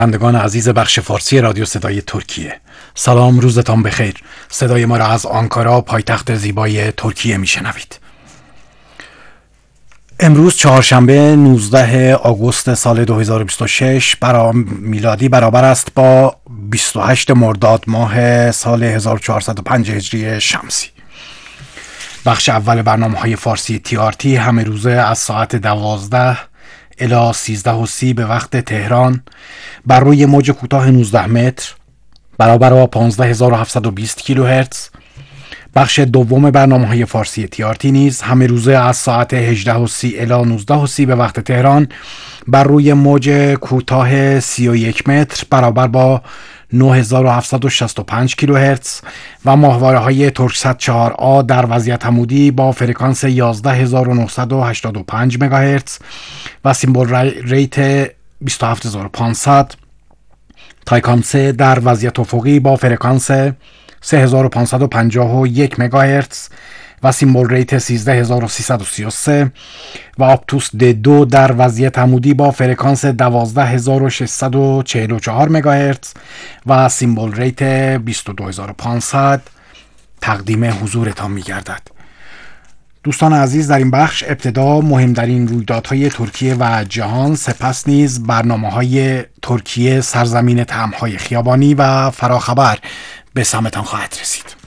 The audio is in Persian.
شنوندگان عزیز بخش فارسی رادیو صدای ترکیه، سلام، روزتان بخیر. صدای ما را از آنکارا، پایتخت زیبای ترکیه میشنوید. امروز چهارشنبه 19 آگوست سال 2026 میلادی برابر است با 28 مرداد ماه سال 1405 هجری شمسی. بخش اول برنامه‌های فارسی TRT همه روزه از ساعت 12 الی 13:30 به وقت تهران بر روی موج کوتاه 19 متر برابر با 15720 کیلوهرتز. بخش دوم برنامه‌های فارسی TRT نیز همه روزه از ساعت 18:30 الی 19:30 به وقت تهران بر روی موج کوتاه 31 متر برابر با 9765 کیلوهرتز و ماهواره‌های ترکسات 4A در وضعیت عمودی با فرکانس 11985 مگاهرتز و سیمبل ریت 27500. تایکام 3 در وضعیت افقی با فرکانس 3551 مگاهرتز و سیمبل ریت 13333 و آپتوس D2 در وضعیت عمودی با فرکانس 12644 مگاهرتز و سیمبل ریت 22500 تقدیم حضورتان می گردد. دوستان عزیز، در این بخش ابتدا مهمترین رویدادهای ترکیه و جهان، سپس نیز برنامه‌های ترکیه سرزمین طعم‌های خیابانی و فراخبر به سمتان خواهد رسید.